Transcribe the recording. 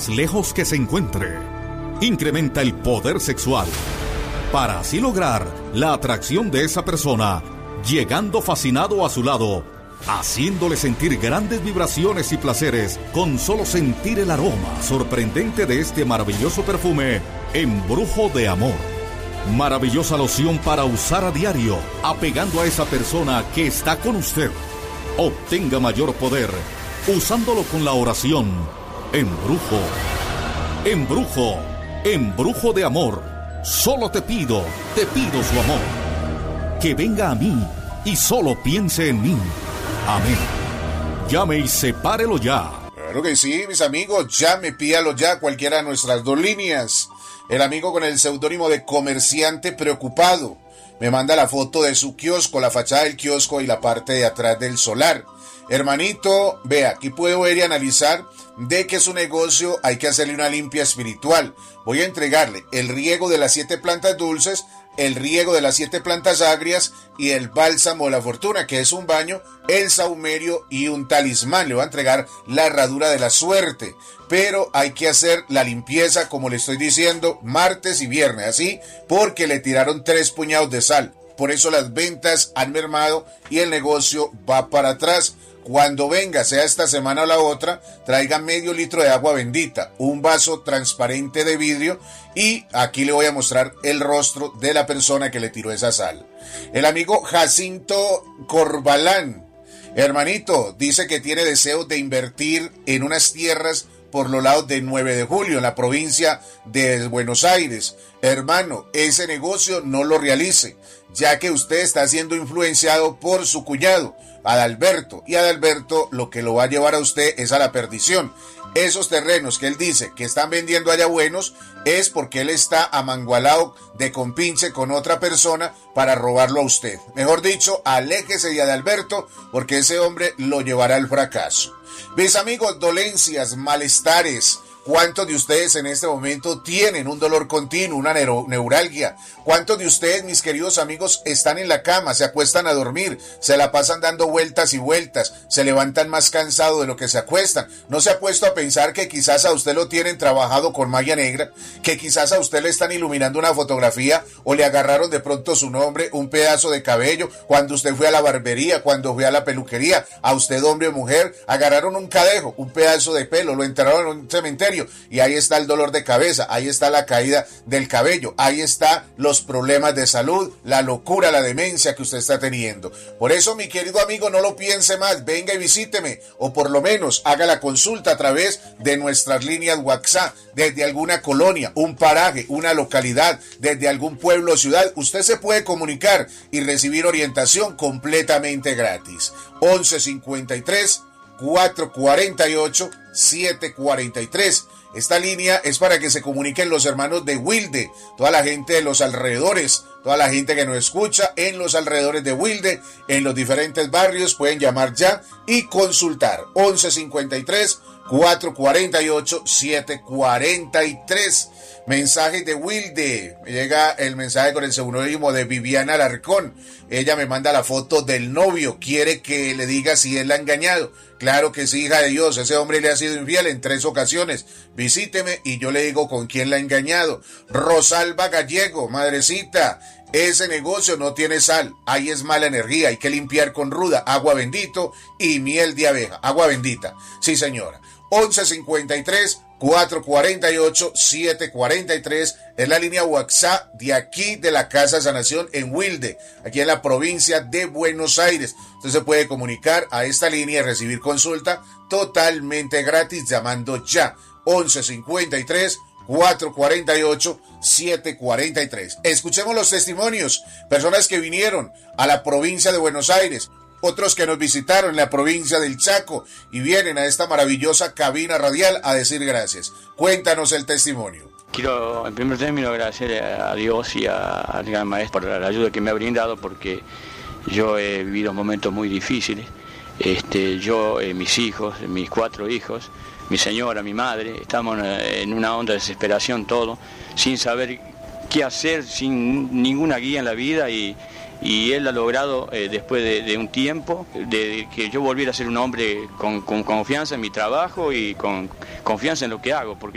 más lejos que se encuentre. Incrementa el poder sexual para así lograr la atracción de esa persona, llegando fascinado a su lado, haciéndole sentir grandes vibraciones y placeres con solo sentir el aroma sorprendente de este maravilloso perfume Embrujo de Amor. Maravillosa loción para usar a diario, apegando a esa persona que está con usted. Obtenga mayor poder usándolo con la oración Embrujo, Embrujo, Embrujo de Amor. Solo te pido su amor. Que venga a mí y solo piense en mí. Amén. Llame y sepárelo ya. Claro que sí, mis amigos. Llame, pídalo ya, cualquiera de nuestras dos líneas. El amigo con el seudónimo de Comerciante Preocupado me manda la foto de su kiosco, la fachada del kiosco y la parte de atrás del solar. Hermanito, vea, aquí puedo ver y analizar de que su negocio hay que hacerle una limpia espiritual. Voy a entregarle el riego de las 7 plantas dulces, el riego de las 7 plantas agrias y el bálsamo de la fortuna, que es un baño, el saumerio y un talismán. Le voy a entregar la herradura de la suerte, pero hay que hacer la limpieza, como le estoy diciendo, martes y viernes, así, porque le tiraron 3 puñados de sal. Por eso las ventas han mermado y el negocio va para atrás. Cuando venga, sea esta semana o la otra, traiga medio litro de agua bendita, un vaso transparente de vidrio y aquí le voy a mostrar el rostro de la persona que le tiró esa sal. El amigo Jacinto Corbalán, hermanito, dice que tiene deseo de invertir en unas tierras por los lados de 9 de julio, en la provincia de Buenos Aires. Hermano, ese negocio no lo realice, ya que usted está siendo influenciado por su cuñado, Adalberto, y Adalberto lo que lo va a llevar a usted es a la perdición. Esos terrenos que él dice que están vendiendo allá buenos es porque él está amangualado de compinche con otra persona para robarlo a usted. Mejor dicho, aléjese de Adalberto porque ese hombre lo llevará al fracaso. Mis amigos, dolencias, malestares. ¿Cuántos de ustedes en este momento tienen un dolor continuo, una neuralgia? ¿Cuántos de ustedes, mis queridos amigos, están en la cama, se acuestan a dormir, se la pasan dando vueltas y vueltas, se levantan más cansados de lo que se acuestan? ¿No se ha puesto a pensar que quizás a usted lo tienen trabajado con magia negra? ¿Que quizás a usted le están iluminando una fotografía o le agarraron de pronto su nombre, un pedazo de cabello, cuando usted fue a la barbería, cuando fue a la peluquería? A usted, hombre o mujer, agarraron un cadejo, un pedazo de pelo, lo enterraron en un cementerio. Y ahí está el dolor de cabeza, ahí está la caída del cabello, ahí está los problemas de salud, la locura, la demencia que usted está teniendo. Por eso, mi querido amigo, no lo piense más, venga y visíteme, o por lo menos haga la consulta a través de nuestras líneas WhatsApp, desde alguna colonia, un paraje, una localidad, desde algún pueblo o ciudad. Usted se puede comunicar y recibir orientación completamente gratis. 1153 448 743. Esta línea es para que se comuniquen los hermanos de Wilde, toda la gente de los alrededores, toda la gente que nos escucha en los alrededores de Wilde, en los diferentes barrios, pueden llamar ya y consultar. 1153 448 743. Mensajes de Wilde. Me llega el mensaje con el seudónimo de Viviana Alarcón. Ella me manda la foto del novio. Quiere que le diga si él la ha engañado. Claro que sí, hija de Dios. Ese hombre le ha sido infiel en 3 ocasiones. Visíteme y yo le digo con quién la ha engañado. Rosalba Gallego, madrecita. Ese negocio no tiene sal. Ahí es mala energía. Hay que limpiar con ruda, agua bendito y miel de abeja. Agua bendita. Sí, señora. 1153 448 743 es la línea WhatsApp de aquí de la Casa de Sanación en Wilde, aquí en la provincia de Buenos Aires. Usted se puede comunicar a esta línea y recibir consulta totalmente gratis llamando ya 1153 448 743. Escuchemos los testimonios, personas que vinieron a la provincia de Buenos Aires, otros que nos visitaron en la provincia del Chaco y vienen a esta maravillosa cabina radial a decir gracias. Cuéntanos el testimonio. Quiero en primer término agradecer a Dios y al gran maestro por la ayuda que me ha brindado, porque yo he vivido momentos muy difíciles. Yo, mis hijos, mis 4 hijos, mi señora, mi madre, estamos en una honda desesperación todo, sin saber qué hacer, sin ninguna guía en la vida, y él ha logrado, después de un tiempo, de que yo volviera a ser un hombre con confianza en mi trabajo y con confianza en lo que hago, porque